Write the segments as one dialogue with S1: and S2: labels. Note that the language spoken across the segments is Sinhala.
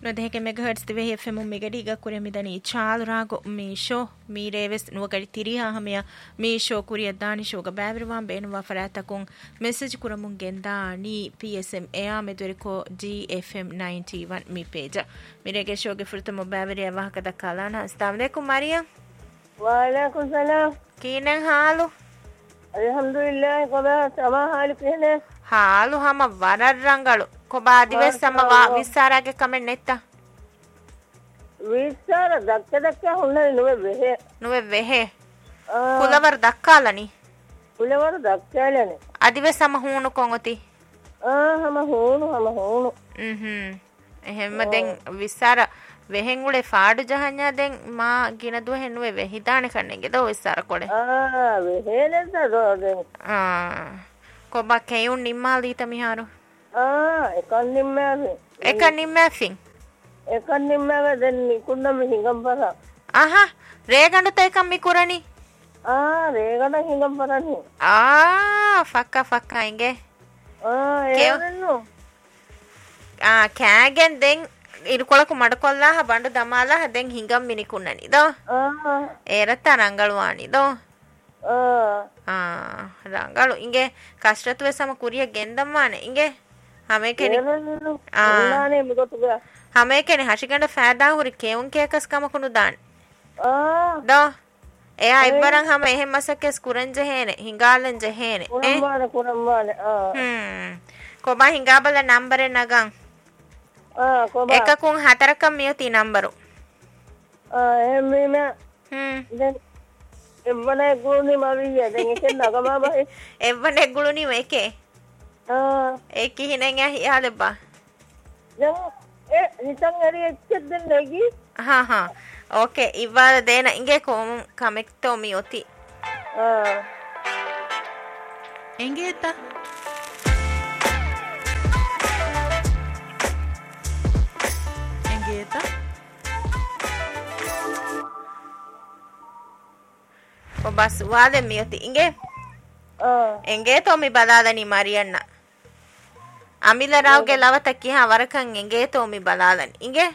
S1: ನೊದೆಕೆ ಮೆಗಾಹರ್ಟ್ಸ್ ದಿವೆ ಎಫ್ಎಂ ಮೆಗಡಿಗ ಕುರಿಯ ಮಿದನಿ ಚಾಲು ರಾಗೋ ಮೀಶೋ ಮೀರೇವೆಸ್ ನುವಗಡಿ ತಿರಿಹಾ ಹಮೆಯ ಮೀಶೋ ಕುರಿಯ ದಾನಿಶೋಗ ಬ್ಯಾವಿರವಾಂ ಬೇನುವಾ ಫರಾತಕುಂ ಮೆಸೇಜ್ ಕುರಮುಂ ಗೆಂದಾನಿ ಪಿಎಸ್ಎಂ ಎಯಾ ಮೆದುರಿಕೋ ಜಿಎಫ್ಎಂ 91 ಮಿ ಪೇಜ ಮಿರೆಗೆ ಶೋಗೆ ಫುರ್ತಮ ಬ್ಯಾವಿರಿಯ ವಾಹಕದ ಕಾಲಾನ ಅಸ್ಸಲಾಮು ಅಲೈಕುಂ ಮಾರಿಯಾ
S2: ವಾಲೈಕುಂ ಸಲಾಂ
S1: ಕೀನಂ ಹಾಲು
S2: alhamdulillah koba sama halu kene
S1: ಹಾಲು ಹಮ ವರರಂಗಳು ಕೊಬಾ ದಿವಸ ಸಮವಾ ವಿಸ್ತಾರಗೆ ಕಮೆಂಟ್ ನೆತ್ತ
S2: ವಿಸ್ತಾರ ದಕ್ಕ ಹುಣ್ಣ ನುವೆ ವೆಹೆ
S1: ಕುಲವರ ದಕ್ಕಾಲನಿ
S2: ಕುಲವರ ದಕ್ಕಾಲನಿ
S1: ಅದಿವೆ ಸಮ ಹೂನು ಕೊಂಗತಿ
S2: ಹಮ ಹೂನು
S1: එහෙම දැන් විස්තර වෙහෙන් උලේ ෆාඩු ජහඤ්ඤා දැන් මා ගින දුව හෙන්නුවේ වෙහිදානේ කන්නේගේ දෝ විස්තර කොඩේ
S2: වෙහෙලෙන්ද දෝ
S1: කොබා කෙයුන් නිම්මාලීත මිහාරු
S2: එකන්
S1: නිම්මාෆින්
S2: දැන් නිකුන්නම හිඟම් පර
S1: රේගඬ තේකම් මිකුරණි
S2: රේගඬ හිඟම් පරණි
S1: ෆක්කා ඉංගේ
S2: ඒවන්නු
S1: කෑගෙන් දෙන් ඉරුකොලಕು ಮಡಕೊಲ್ಲಾಹ ಬಂಡು ದಮಾಲಾಹ ದೆನ್ ಹಿಂಗಂ ಮಿನಿಕುನ್ನನಿದೋ ಏರತ್ತ ರಂಗಳುವಾನಿದೋ ರಂಗಳು ಇಂಗೆ ಕಷ್ಟತ್ವೆ ಸಮ ಕುರಿಯ ಗೆಂದಮ್ಮಾನೆ ಇಂಗೆ ಹಮೇಕೆನೆ ಹಶಿಗಂಡ ಫෑದಾ ಹುರಿ ಕೇವುನ್ ಕೇಕಸ್ ಕಮಕುನು ದಾನ್ ದೋ එයා ඉබ්බරන් හැම එහෙම මසකස් කුරංජ හේනේ හිඟාලංජ හේනේ
S2: කුරම්මාන
S1: කොබා හිඟාබල නම්බරේ නගන් එකකුන් හතරකම් මියති නම්බරු
S2: එහෙම දැන් එවනේ ගුණි මවිය දැන් එකෙන් නගමා බයි
S1: එවනේ ගුණි මේකේ ඒ කිහිනෙන් යහලෙබ්බා
S2: දැන් හිතන් හරි එච්චෙන් දෙන්නේකි
S1: ಓಕೆ ಇವಾರ ದೇನ ಇಂಗೆ ಕಮೆಕ್ಟೋ ಮಿಯೋತಿ ಎಂಗೇತ ಬಸ್ ವಾದೆ ಮಿಯೋತಿ ಇಂಗೆ ಎಂಗೇತೋ ಮಿ ಬಲಾದನಿ ಮರಿಯಣ್ಣ ಅಮಿಲ ರಾವ್ಗೆ ಲವತಕ್ಕಿ ವರಕಂ ಎಂಗೇತೋ ಮಿ ಬಲಾದನಿ ಇಂಗೆ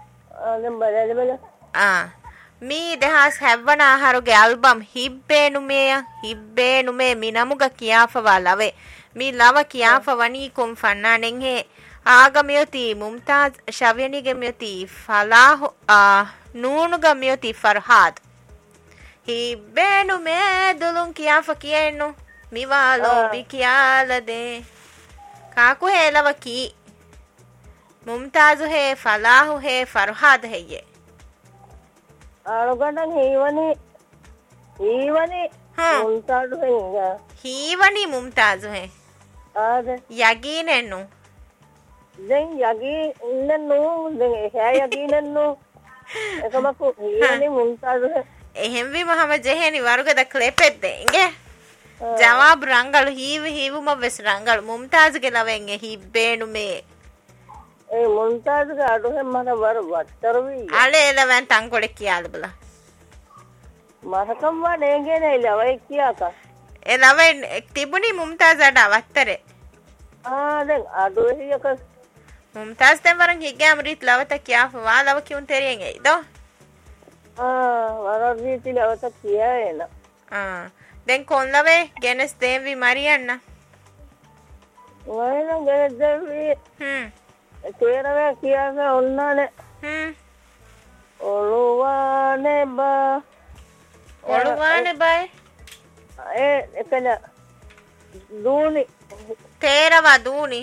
S1: ಮೀ ದೆಹಾಸ್ ಹೆವ್ವನ ಆಹಾರಗೆ ಆಲ್ಬಮ್ ಹಿಬ್ಬೇನುಮೇ ಮಿ ನಮುಗ ಕಿಯಾಫವಾ ಲವೆ ಮಿ ಲವ ಕಿಯಾಫವನಿ ಕುಂ ಫನ್ನಾನೆಂಹೆ ಆಗ ಮಿಯತಿ ಮುಮ್ತಾಜ್ ಶವ್ಯನಿಗೆ ಮಿಯತಿ ಫಲಾಹು ನೂನುಗ ಮಿಯತಿ ಫರ್ಹಾದ್ ಹಿಬ್ಬೇನುಮೇ ದುಲುಂ ಕಿಯಾಫ ಕಿಯೆನ್ನು ಮಿವಾಲೋ ಬಿ ಕಿಯಾಲದೆ ಕಾಕು ಹೇಲವ ಕಿ ಮುಮ್ತಾಜು ಹೇ ಫಲಾಹು ಹೇ ಫರ್ಹಾದ್ ಹೆಯ್ಯೆ
S2: ಆಳುಗಂಡನ್
S1: ಹೀವನಿ ಮುಮ್ತಾಜು ಹೇ ಯಗೀನೆನ್ನು
S2: දැන් යගීනෙන්නු දැන් එහා යගීනෙන්නු එකමකු හීවනි මුම්තාජු
S1: එහෙම් වි මහම ජෙහෙනි වරුගද ක්ලෙපෙද්ද ඉංගේ ජවාබ් රංගල් හීවුම වෙස් රංගල් මුම්තාජුගේ ලවෙන් හිබ්බේනු මේ
S2: ඒ මුම්තාජුගේ අඩුහෙන් මට වර වත්තරවි
S1: අලේ එලවන් තංකොඩ කියාද බලා
S2: මරකම් වනේගේ නේ ලවයි කියාක
S1: ඒ ලවෙන් තිබුණි මුම්තාජට වත්තරේ
S2: දැන් අඩුහියක
S1: මුම්තාස් දැන් වරන් හිගෑම රීත් ලවත කියාෆවා ලව කියුන් තෙරියෙන් එයිදෝ
S2: වරදීති ලවත කියායන
S1: දැන් කොන්ලවේ ගෙනස් දේවි මරියන්න
S2: වයන ගෙනස් දේවි තේරවේ කියාක ඔන්නානේ ඔළුවානේ
S1: බයි
S2: එකන දූනි
S1: තේරවා දූනි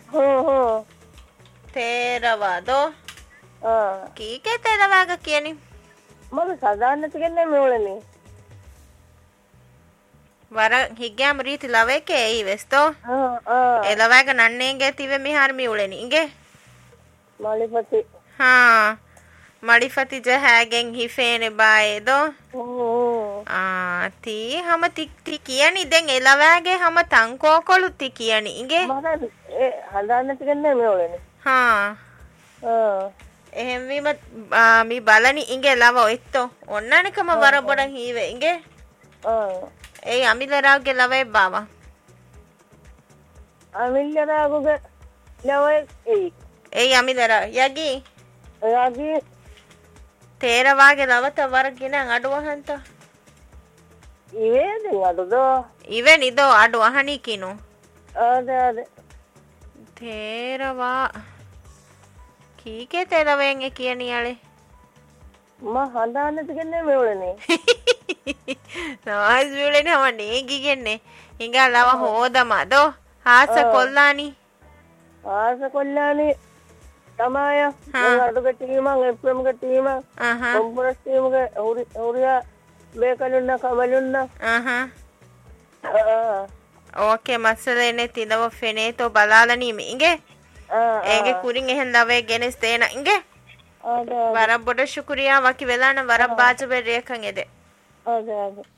S1: තේරවාදෝ කීකේ තේරවාග කියනි
S2: මම සදාන්නති කියන්නේ මෙවලනේ
S1: වර හිගෑම රීති ලවේකේ එයි වෙස්තෝ එලවෑග නන්නේගේ තිවේ මිහාර මියුලෙනි ඉගේ
S2: මලිපති
S1: මඩිෆති ජහැගෙන් හිෆේනේ බායේදෝ ති හම ති කියනි දැන් එලවෑගේ හම තංකෝකොලු ති කියනි ඉගේ
S2: හදාන්නති කියන්නේ මෙවලනේ
S1: එහෙම වීම මි බලනි ඉගේ ලව ඔයිත්තෝ ඔන්නනිකම වරබොඩ හීවේ ඉගේ ඒ අමිලරාවගේ ලවේ බාවා
S2: අමිලරාවගේ ලවේ
S1: ඒ අමිලරා යගී
S2: එයාගේ
S1: තේරවාගේ නවත වරගෙන අඩුවහන්ත
S2: ඉවේද අඩුද
S1: ඉවේ නිදෝ අඩු අහනි කිනු
S2: අද
S1: තේරවා කීකේ තේරවෙන් කියනියලේ
S2: හදාන්නට ගෙන්නේ මෙවලනේ
S1: නවාස් විවලනේ හම නේගිගෙන්නේ හිඟා ලව හෝදමදෝ ආස කොල්ලානි
S2: ආස කොල්ලානි තමාය අඩුක ටීමක් එප්‍රම්ක ටීමක් කොම්පරස් ටීමක හුරියා බේකලුන්න කමලුන්න
S1: ඕකේ මස්සලනේ තිදව ෆෙනේතෝ බලාලනීම ඉගේ ඒගේ කුරින් එහෙන් දවේ ගෙනස් තේන ඉගේ වරබ් බොඩ ශුක්‍රියා වකි වෙලාන වරබ් බාජ බෙරියකන් එදේ
S2: අද